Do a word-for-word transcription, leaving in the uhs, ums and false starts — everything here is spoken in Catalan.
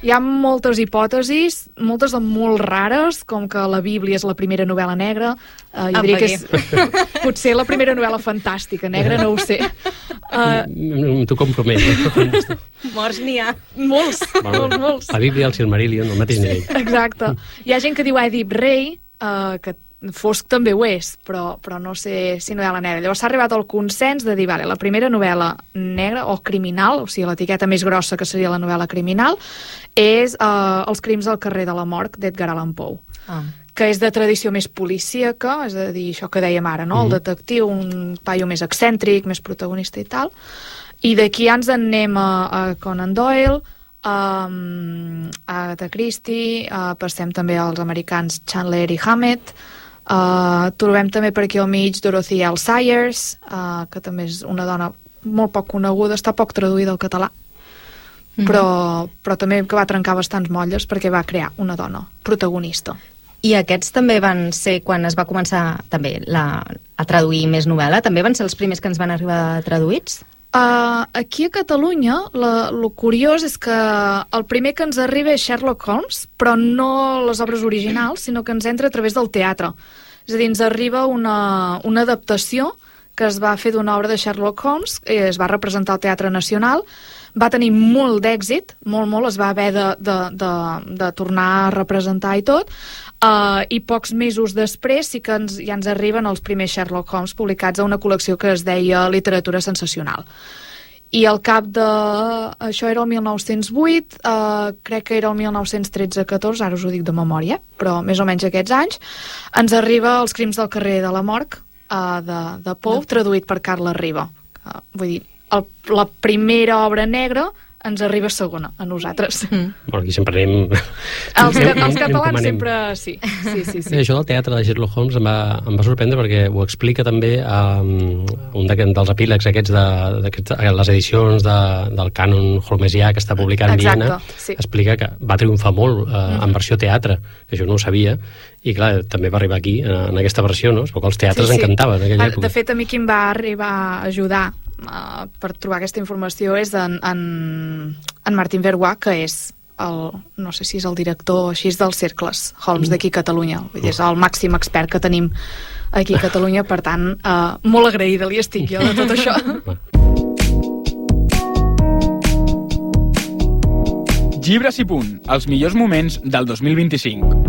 Hi ha moltes hipòtesis, moltes de molt rares, com que la Bíblia és la primera novel·la negra. Uh, jo diria que és potser la primera novel·la fantàstica negra, no ho sé. Uh, T'ho comprometo. Morts n'hi ha. Molts, molts, molts. La Bíblia, el Silmarillion, el mateix nivell. Exacte. Hi ha gent que diu Èdip Rei, uh, que fosc també ho és, però, però no sé si novel·la negra. Llavors s'ha arribat al consens de dir, vale, la primera novel·la negra o criminal, o sigui, l'etiqueta més grossa que seria la novel·la criminal, és uh, Els crims al carrer de la mort d'Edgar Allan Poe. Ah. Que és de tradició més policíaca, és a dir, això que dèiem ara, no? Mm-hmm. El detectiu, un paio més excèntric, més protagonista i tal. I d'aquí ja ens en anem a, a Conan Doyle, um, a Agatha Christie, uh, passem també als americans Chandler i Hammett. Uh, trobem també per aquí al mig Dorothy L. Sayers, uh, que també és una dona molt poc coneguda, està poc traduïda al català, mm-hmm. però, però també que va trencar bastants motlles perquè va crear una dona protagonista. I aquests també van ser, quan es va començar també la, a traduir més novel·la, també van ser els primers que ens van arribar traduïts? Uh, aquí a Catalunya el curiós és que el primer que ens arriba és Sherlock Holmes, però no les obres originals, sinó que ens entra a través del teatre. És a dir, ens arriba una, una adaptació que es va fer d'una obra de Sherlock Holmes, eh, es va representar al Teatre Nacional, va tenir molt d'èxit, molt, molt, es va haver de, de, de, de tornar a representar i tot, uh, i pocs mesos després sí que ens, ja ens arriben els primers Sherlock Holmes publicats a una col·lecció que es deia Literatura Sensacional. I al cap de... això era el mil nou-cents vuit, uh, crec que era el mil nou-cents tretze catorze, ara us ho dic de memòria, però més o menys aquests anys, ens arriba Els crims del carrer de la Morgue, uh, de, de Poe, traduït per Carles Riba. Uh, vull dir, El, la primera obra negra ens arriba segona, a nosaltres. Mm. Bueno, aquí sempre anem... Els, ca els catalans sempre sí. Sí, sí, sí. Això del teatre de Sherlock Holmes em va, em va sorprendre perquè ho explica també um, un de, dels epílegs aquests de, de les edicions de, del cànon holmesià que està publicant Exacte, Viena, sí. Explica que va triomfar molt uh, mm. en versió teatre, que jo no ho sabia, i clar, també va arribar aquí, en aquesta versió, no? Perquè els teatres sí, sí. encantaven en aquella època. De fet, a mi qui em va arribar a ajudar Uh, per trobar aquesta informació és en, en, en Martin Verbois, que és el, no sé si és el director així dels cercles Holmes d'aquí a Catalunya. Vull dir, és el màxim expert que tenim aquí a Catalunya, per tant, uh, molt agraïda li estic jo de tot això. Llibres i punt, els millors moments del dos mil vint-i-cinc.